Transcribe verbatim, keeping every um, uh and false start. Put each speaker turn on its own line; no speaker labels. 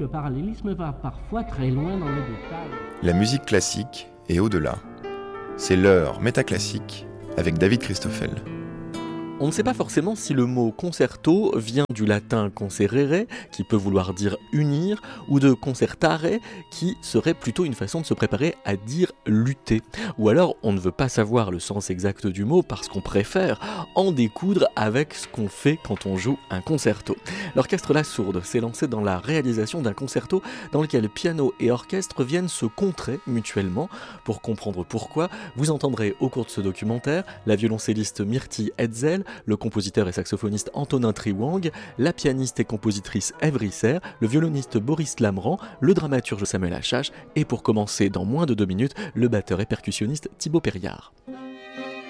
le parallélisme va parfois très loin dans le détail.
La musique classique et au-delà. C'est l'heure métaclassique avec David Christoffel.
On ne sait pas forcément si le mot concerto vient du latin concerere, qui peut vouloir dire unir, ou de concertare, qui serait plutôt une façon de se préparer à dire lutter. Ou alors on ne veut pas savoir le sens exact du mot parce qu'on préfère en découdre avec ce qu'on fait quand on joue un concerto. L'orchestre La Sourde s'est lancé dans la réalisation d'un concerto dans lequel piano et orchestre viennent se contrer mutuellement. Pour comprendre pourquoi, vous entendrez au cours de ce documentaire la violoncelliste Myrtille Hetzel, le compositeur et saxophoniste Antonin Triwang, la pianiste et compositrice Ève Risser, le violoniste Boris Lamran, le dramaturge Samuel Achache et pour commencer dans moins de deux minutes, le batteur et percussionniste Thibaut Périard.